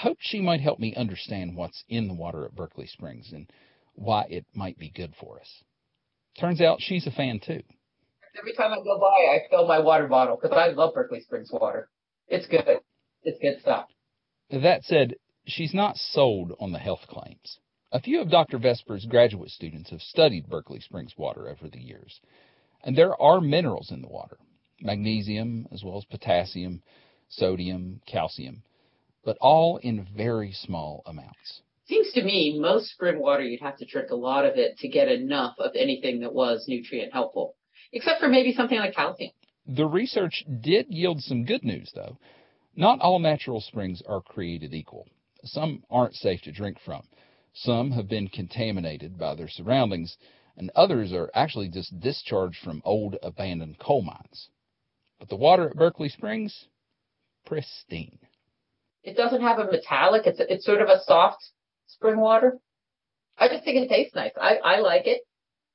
hoped she might help me understand what's in the water at Berkeley Springs and why it might be good for us. Turns out she's a fan too. Every time I go by, I fill my water bottle because I love Berkeley Springs water. It's good. It's good stuff. That said, she's not sold on the health claims. A few of Dr. Vesper's graduate students have studied Berkeley Springs water over the years, and there are minerals in the water, magnesium as well as potassium, sodium, calcium, but all in very small amounts. Seems to me most spring water you'd have to drink a lot of it to get enough of anything that was nutrient helpful, except for maybe something like calcium. The research did yield some good news, though. Not all natural springs are created equal. Some aren't safe to drink from. Some have been contaminated by their surroundings, and others are actually just discharged from old abandoned coal mines. But the water at Berkeley Springs, pristine. It doesn't have a metallic. It's sort of a soft spring water. I just think it tastes nice. I like it.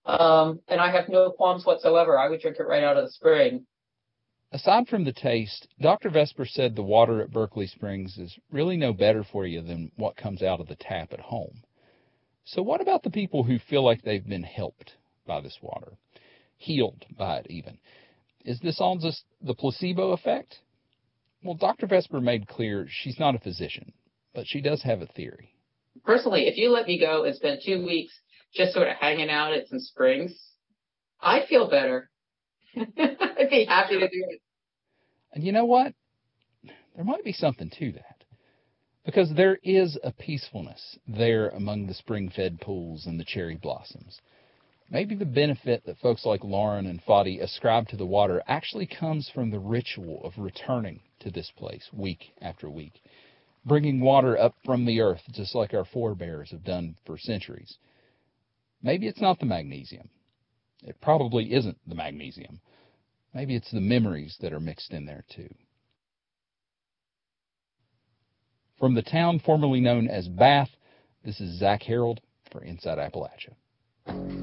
And I have no qualms whatsoever. I would drink it right out of the spring. Aside from the taste, Dr. Vesper said the water at Berkeley Springs is really no better for you than what comes out of the tap at home. So what about the people who feel like they've been helped by this water? Healed by it even? Is this all just the placebo effect? Well, Dr. Vesper made clear she's not a physician, but she does have a theory. Personally, if you let me go and spend 2 weeks just sort of hanging out at some springs, I'd feel better. I'd be happy to do it. And you know what? There might be something to that. Because there is a peacefulness there among the spring-fed pools and the cherry blossoms. Maybe the benefit that folks like Lauren and Fadi ascribe to the water actually comes from the ritual of returning to this place week after week, bringing water up from the earth just like our forebears have done for centuries. Maybe it's not the magnesium. It probably isn't the magnesium. Maybe it's the memories that are mixed in there too. From the town formerly known as Bath, this is Zach Harold for Inside Appalachia.